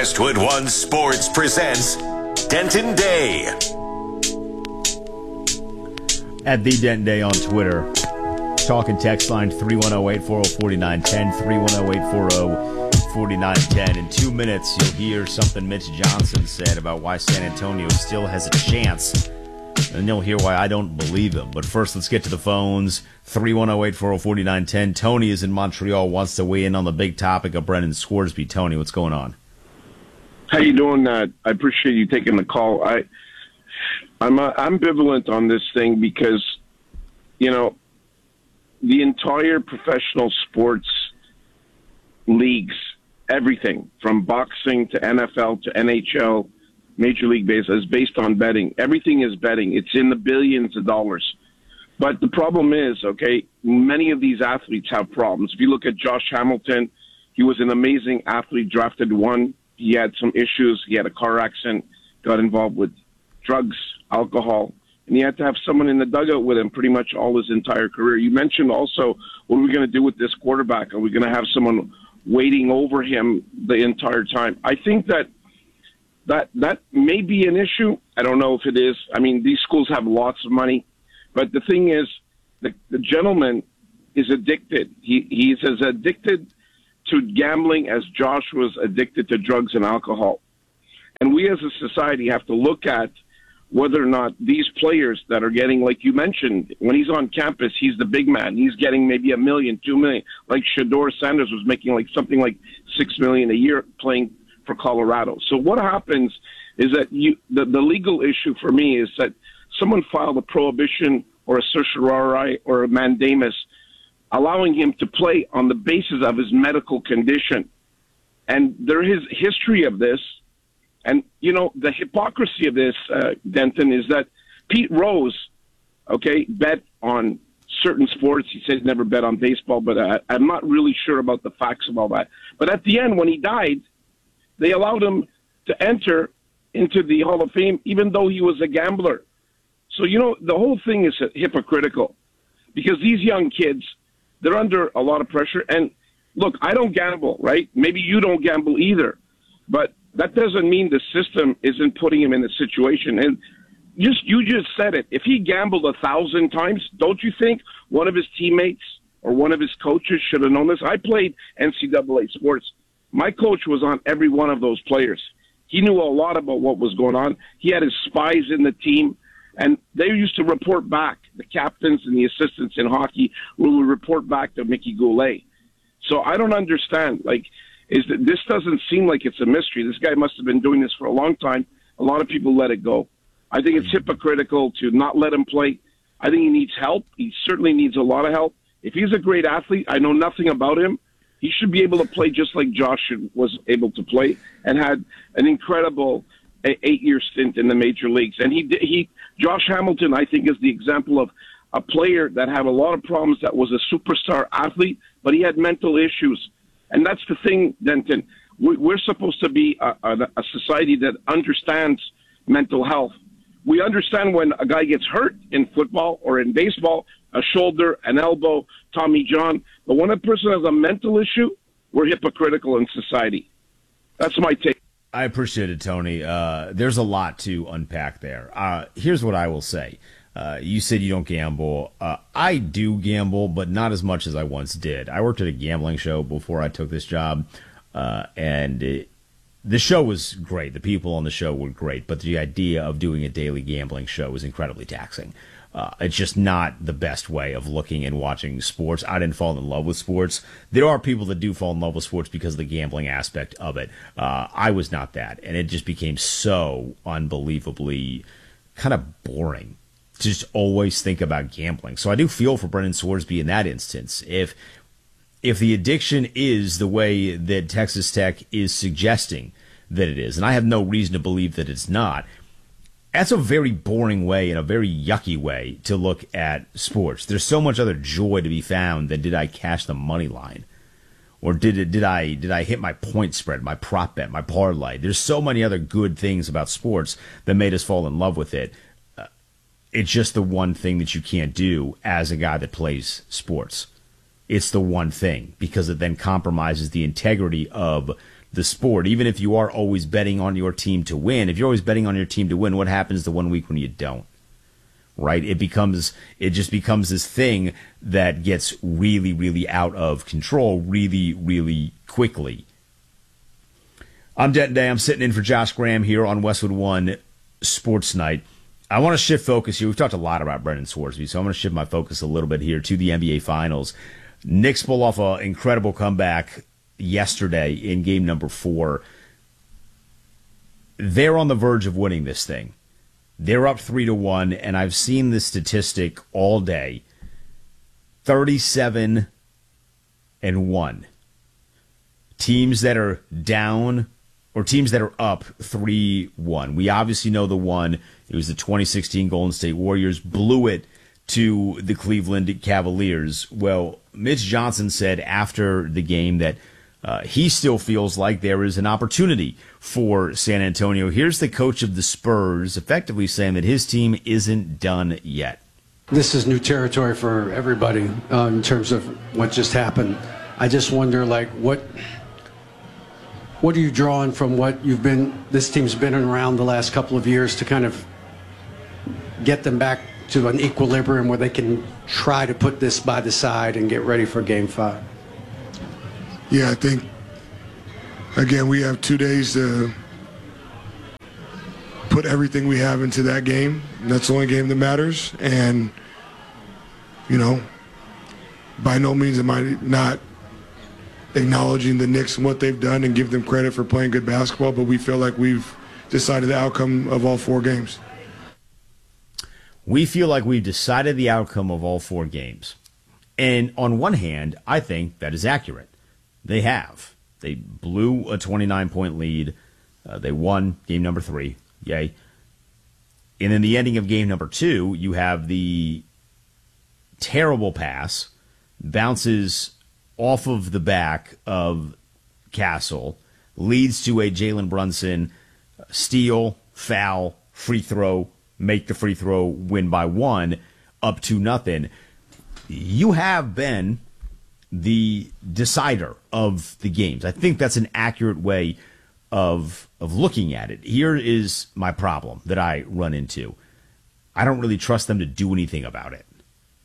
Westwood One Sports presents Denton Day. At the Denton Day on Twitter. Talk and text line 310-840-4910, 310-840-4910. In 2 minutes, you'll hear something Mitch Johnson said about why San Antonio still has a chance. And you'll hear why I don't believe him. But first, let's get to the phones. 310-840-4910. Tony is in Montreal, wants to weigh in on the big topic of Brendan Scoresby. Tony, what's going on? How you doing? I appreciate you taking the call. I'm ambivalent on this thing because, you know, the entire professional sports leagues, everything from boxing to NFL to NHL, Major League Baseball, is based on betting. Everything is betting. It's in the billions of dollars. But the problem is, okay, many of these athletes have problems. If you look at Josh Hamilton, he was an amazing athlete, drafted one. He had some issues. He had a car accident, got involved with drugs, alcohol, and he had to have someone in the dugout with him pretty much all his entire career. You mentioned also, what are we going to do with this quarterback? Are we going to have someone waiting over him the entire time? I think that may be an issue. I don't know if it is. I mean, these schools have lots of money, but the thing is, the gentleman is addicted. He's as addicted to gambling as Josh was addicted to drugs and alcohol. And we as a society have to look at whether or not these players that are getting, like you mentioned, when he's on campus, he's the big man. He's getting maybe $1 million, $2 million. Like Shedeur Sanders was making like something like $6 million a year playing for Colorado. So what happens is that the legal issue for me is that someone filed a prohibition or a certiorari or a mandamus allowing him to play on the basis of his medical condition. And there is history of this. And, you know, the hypocrisy of this, Denton, is that Pete Rose, okay, bet on certain sports. He said he never bet on baseball, but I'm not really sure about the facts of all that. But at the end, when he died, they allowed him to enter into the Hall of Fame, even though he was a gambler. So, you know, the whole thing is hypocritical because these young kids, they're under a lot of pressure. And look, I don't gamble, right? Maybe you don't gamble either, but that doesn't mean the system isn't putting him in a situation. And you just said it. If he gambled 1,000 times, don't you think one of his teammates or one of his coaches should have known this? I played NCAA sports. My coach was on every one of those players. He knew a lot about what was going on. He had his spies in the team, and they used to report back. The captains and the assistants in hockey would report back to Mickey Goulet. So I don't understand. This doesn't seem like it's a mystery. This guy must have been doing this for a long time. A lot of people let it go. I think it's hypocritical to not let him play. I think he needs help. He certainly needs a lot of help. If he's a great athlete, I know nothing about him. He should be able to play just like Josh was able to play and had an incredible 8-year stint in the major leagues. And Josh Hamilton, I think, is the example of a player that had a lot of problems, that was a superstar athlete, but he had mental issues. And that's the thing, Denton. We're supposed to be a society that understands mental health. We understand when a guy gets hurt in football or in baseball, a shoulder, an elbow, Tommy John. But when a person has a mental issue, we're hypocritical in society. That's my take. I appreciate it, Tony. There's a lot to unpack there. Here's what I will say. You said you don't gamble. I do gamble, but not as much as I once did. I worked at a gambling show before I took this job, and the show was great. The people on the show were great, but the idea of doing a daily gambling show was incredibly taxing. It's just not the best way of looking and watching sports. I didn't fall in love with sports. There are people that do fall in love with sports because of the gambling aspect of it. I was not that, and it just became so unbelievably kind of boring to just always think about gambling. So I do feel for Brendan Scoresby in that instance. If the addiction is the way that Texas Tech is suggesting that it is, and I have no reason to believe that it's not, that's a very boring way and a very yucky way to look at sports. There's so much other joy to be found than did I cash the money line, or did I hit my point spread, my prop bet, my parlay. There's so many other good things about sports that made us fall in love with it. It's just the one thing that you can't do as a guy that plays sports. it's the one thing, because it then compromises the integrity of the sport. Even if you are always betting on your team to win, if you're always betting on your team to win, what happens the 1 week when you don't? Right? It just becomes this thing that gets really, really out of control really, really quickly. I'm Denton Day. I'm sitting in for Josh Graham here on Westwood One Sports Night. I want to shift focus here. We've talked a lot about Brendan Swarsby, so I'm going to shift my focus a little bit here to the NBA Finals. Knicks pull off an incredible comeback yesterday in game number 4. They're on the verge of winning this thing. They're up 3-1, and I've seen this statistic all day. 37-1. Teams that are down or teams that are up 3-1. We obviously know the one. It was the 2016 Golden State Warriors blew it to the Cleveland Cavaliers. Well, Mitch Johnson said after the game that he still feels like there is an opportunity for San Antonio. Here's the coach of the Spurs effectively saying that his team isn't done yet. This is new territory for everybody in terms of what just happened. I just wonder, what are you drawing from what this team's been around the last couple of years to kind of get them back to an equilibrium where they can try to put this by the side and get ready for Game 5? Yeah, I think, again, we have 2 days to put everything we have into that game. That's the only game that matters. And, by no means am I not acknowledging the Knicks and what they've done and give them credit for playing good basketball, but we feel like we've decided the outcome of all 4 games. We feel like we've decided the outcome of all 4 games. And on one hand, I think that is accurate. They have. They blew a 29-point lead. They won game number 3. Yay. And in the ending of game number 2, you have the terrible pass, bounces off of the back of Castle, leads to a Jalen Brunson steal, foul, free throw, make the free throw, win by 1, up 2-0. You have been the decider of the games. I think that's an accurate way of looking at it. Here is my problem that I run into. I don't really trust them to do anything about it.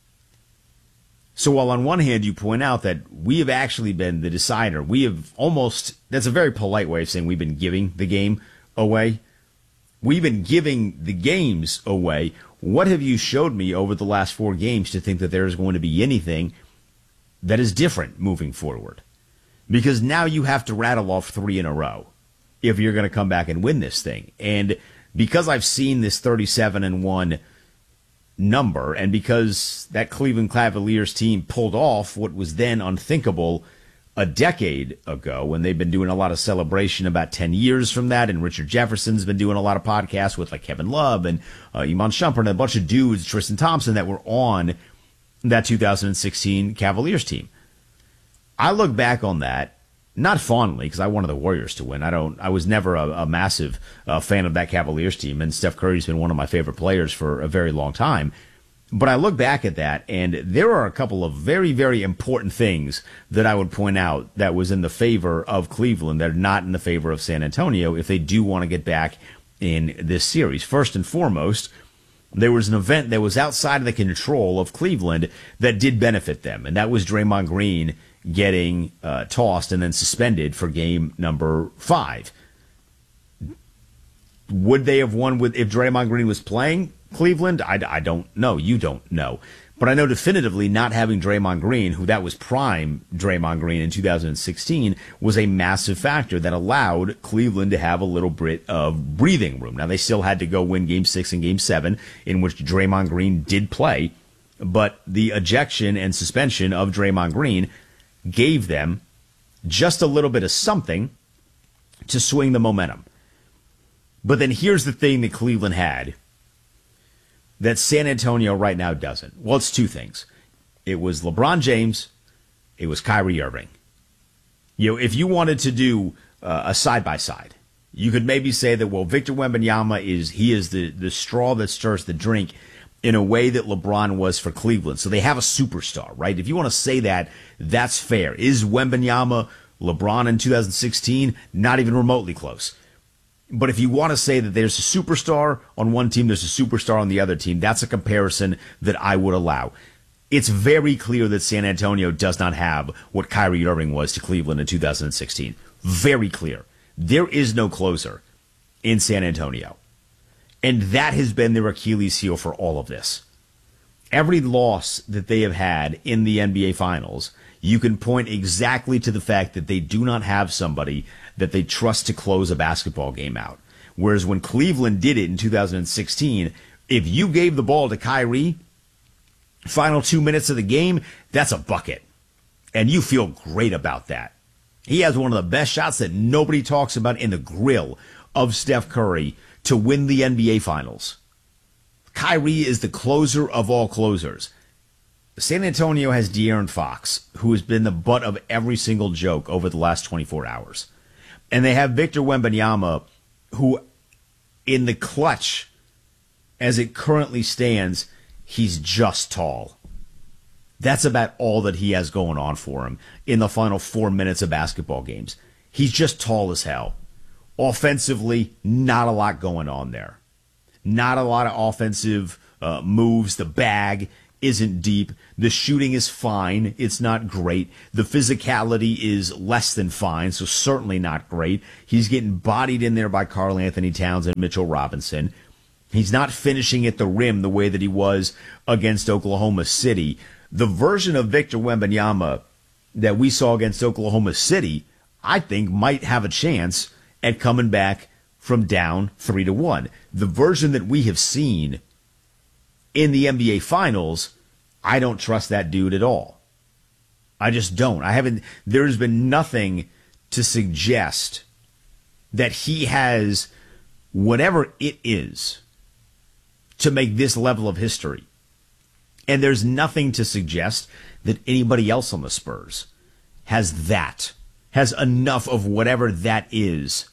So while on one hand you point out that we have actually been the decider, we have almost, that's a very polite way of saying we've been giving the game away. We've been giving the games away. What have you showed me over the last 4 games to think that there is going to be anything that is different moving forward? Because now you have to rattle off 3 in a row if you're going to come back and win this thing. And because I've seen this 37-1 number, and because that Cleveland Cavaliers team pulled off what was then unthinkable a decade ago, when they've been doing a lot of celebration about 10 years from that, and Richard Jefferson's been doing a lot of podcasts with Kevin Love and Iman Shumpert and a bunch of dudes, Tristan Thompson, that were on that 2016 Cavaliers team. I look back on that not fondly, because I wanted the Warriors to win. I was never a massive fan of that Cavaliers team, and Steph Curry's been one of my favorite players for a very long time. But I look back at that, and there are a couple of very, very important things that I would point out that was in the favor of Cleveland that are not in the favor of San Antonio if they do want to get back in this series. First and foremost, there was an event that was outside of the control of Cleveland that did benefit them, and that was Draymond Green getting tossed and then suspended for game number 5. Would they have won if Draymond Green was playing Cleveland? I don't know. You don't know. But I know definitively not having Draymond Green, who that was prime Draymond Green in 2016, was a massive factor that allowed Cleveland to have a little bit of breathing room. Now, they still had to go win Game 6 and Game 7, in which Draymond Green did play, but the ejection and suspension of Draymond Green gave them just a little bit of something to swing the momentum. But then here's the thing that Cleveland had that San Antonio right now doesn't. Well, it's 2 things. It was LeBron James. It was Kyrie Irving. If you wanted to do a side-by-side, you could maybe say that, well, Victor Wembanyama is the straw that stirs the drink. in a way that LeBron was for Cleveland. So they have a superstar, right? If you want to say that, that's fair. Is Wembanyama LeBron in 2016? Not even remotely close. But if you want to say that there's a superstar on one team, there's a superstar on the other team, that's a comparison that I would allow. It's very clear that San Antonio does not have what Kyrie Irving was to Cleveland in 2016. Very clear. There is no closer in San Antonio. And that has been their Achilles heel for all of this. Every loss that they have had in the NBA Finals, you can point exactly to the fact that they do not have somebody that they trust to close a basketball game out. Whereas when Cleveland did it in 2016, if you gave the ball to Kyrie, final 2 minutes of the game, that's a bucket. And you feel great about that. He has one of the best shots that nobody talks about in the grill of Steph Curry to win the NBA Finals. Kyrie is the closer of all closers. San Antonio has De'Aaron Fox, who has been the butt of every single joke over the last 24 hours. And they have Victor Wembanyama, who in the clutch, as it currently stands, he's just tall. That's about all that he has going on for him in the final 4 minutes of basketball games. He's just tall as hell. Offensively, not a lot going on there. Not a lot of offensive moves. The bag isn't deep. The shooting is fine. It's not great. The physicality is less than fine, so certainly not great. He's getting bodied in there by Karl Anthony Towns and Mitchell Robinson. He's not finishing at the rim the way that he was against Oklahoma City. The version of Victor Wembanyama that we saw against Oklahoma City, I think, might have a chance at coming back from down 3-1. The version that we have seen in the NBA Finals, I don't trust that dude at all. I just don't. There's been nothing to suggest that he has whatever it is to make this level of history. And there's nothing to suggest that anybody else on the Spurs has enough of whatever that is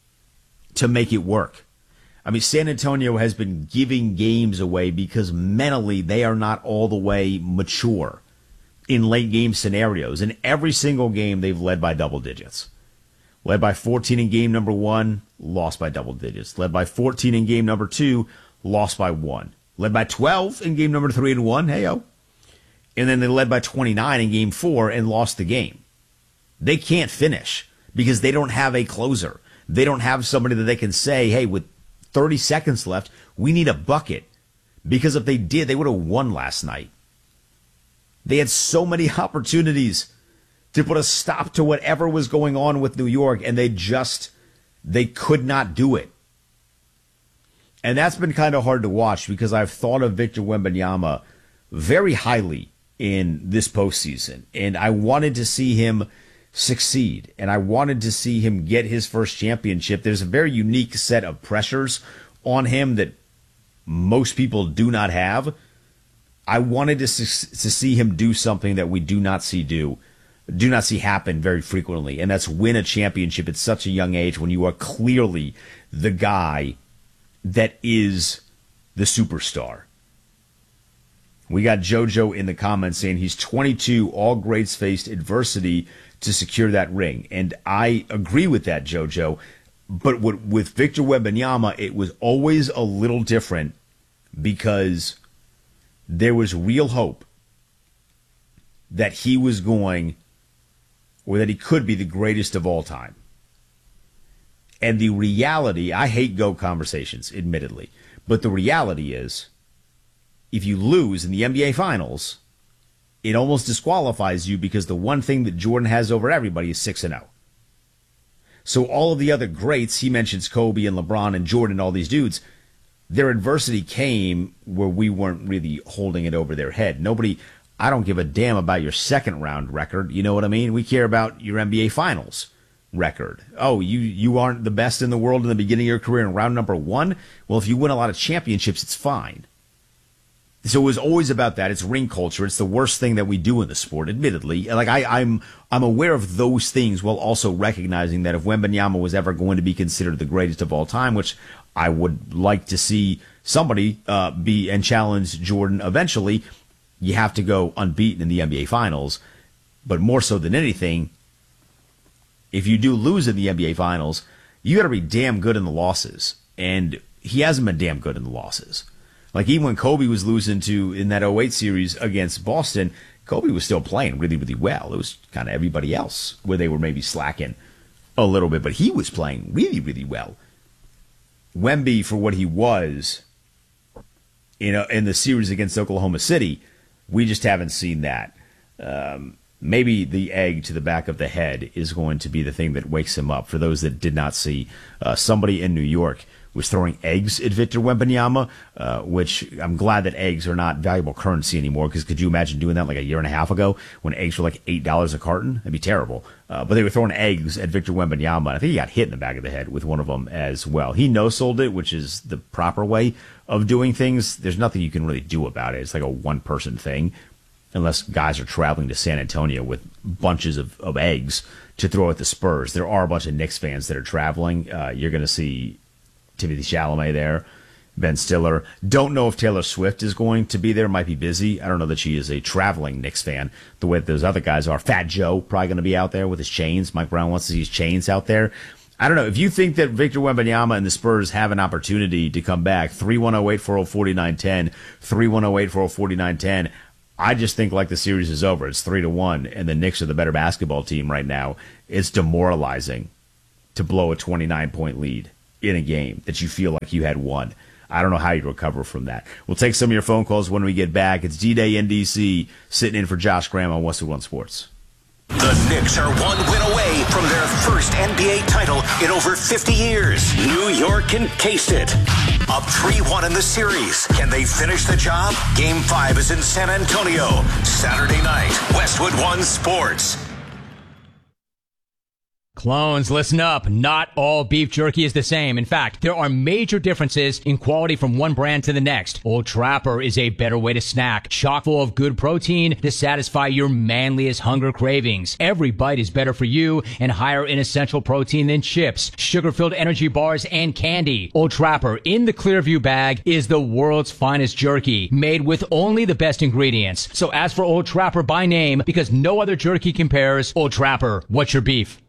to make it work. I mean, San Antonio has been giving games away because mentally they are not all the way mature in late game scenarios. In every single game, they've led by double digits. Led by 14 in game number 1, lost by double digits. Led by 14 in game number 2, lost by 1. Led by 12 in game number 3 and 1, hey-o. And then they led by 29 in game 4 and lost the game. They can't finish because they don't have a closer. They don't have somebody that they can say, hey, with 30 seconds left, we need a bucket. Because if they did, they would have won last night. They had so many opportunities to put a stop to whatever was going on with New York, and they could not do it. And that's been kind of hard to watch because I've thought of Victor Wembanyama very highly in this postseason. And I wanted to see him succeed. And I wanted to see him get his first championship. There's a very unique set of pressures on him that most people do not have. I wanted to see him do something that we do not see happen very frequently. And that's win a championship at such a young age when you are clearly the guy that is the superstar. We got JoJo in the comments saying he's 22, all greats faced adversity to secure that ring. And I agree with that, JoJo. But with Victor Wembanyama, it was always a little different because there was real hope that he was going, or that he could be the greatest of all time. And the reality, I hate GOAT conversations, admittedly, but the reality is, if you lose in the NBA Finals, it almost disqualifies you because the one thing that Jordan has over everybody is 6-0. So all of the other greats, he mentions Kobe and LeBron and Jordan, all these dudes, their adversity came where we weren't really holding it over their head. I don't give a damn about your second round record. You know what I mean? We care about your NBA Finals record. Oh, you aren't the best in the world in the beginning of your career in round number 1? Well, if you win a lot of championships, it's fine. So it was always about that. It's ring culture. It's the worst thing that we do in the sport, admittedly. Like I'm aware of those things while also recognizing that if Wembanyama was ever going to be considered the greatest of all time, which I would like to see somebody be and challenge Jordan eventually, you have to go unbeaten in the NBA Finals. But more so than anything, if you do lose in the NBA Finals, you got to be damn good in the losses. And he hasn't been damn good in the losses. Like, even when Kobe was losing in that 08 series against Boston, Kobe was still playing really, really well. It was kind of everybody else where they were maybe slacking a little bit, but he was playing really, really well. Wemby, for what he was, in the series against Oklahoma City, we just haven't seen that. Maybe the egg to the back of the head is going to be the thing that wakes him up. For those that did not see, somebody in New York was throwing eggs at Victor Wembanyama, which I'm glad that eggs are not valuable currency anymore, because could you imagine doing that like a year and a half ago when eggs were like $8 a carton? That'd be terrible. But they were throwing eggs at Victor Wembanyama, and I think he got hit in the back of the head with one of them as well. He no-sold it, which is the proper way of doing things. There's nothing you can really do about it. It's like a one-person thing, unless guys are traveling to San Antonio with bunches of eggs to throw at the Spurs. There are a bunch of Knicks fans that are traveling. You're going to see Timothée Chalamet there, Ben Stiller. Don't know if Taylor Swift is going to be there. Might be busy. I don't know that she is a traveling Knicks fan the way that those other guys are. Fat Joe probably going to be out there with his chains. Mike Brown wants to see his chains out there. I don't know. If you think that Victor Wembanyama and the Spurs have an opportunity to come back, 3-1-0-8-4-0-49-10, 3-1-0-8-4-0-49-10, I just think like the series is over. It's 3-1, and the Knicks are the better basketball team right now. It's demoralizing to blow a 29-point lead in a game that you feel like you had won. I don't know how you recover from that. We'll take some of your phone calls when we get back. It's D-Day in D.C. sitting in for Josh Graham on Westwood One Sports. The Knicks are one win away from their first NBA title in over 50 years. New York encased it. Up 3-1 in the series. Can they finish the job? Game 5 is in San Antonio. Saturday night, Westwood One Sports. Clones, listen up. Not all beef jerky is the same. In fact, there are major differences in quality from one brand to the next. Old Trapper is a better way to snack, chock full of good protein to satisfy your manliest hunger cravings. Every bite is better for you and higher in essential protein than chips, sugar-filled energy bars, and candy. Old Trapper in the Clearview bag is the world's finest jerky, made with only the best ingredients. So ask for Old Trapper by name, because no other jerky compares. Old Trapper, what's your beef?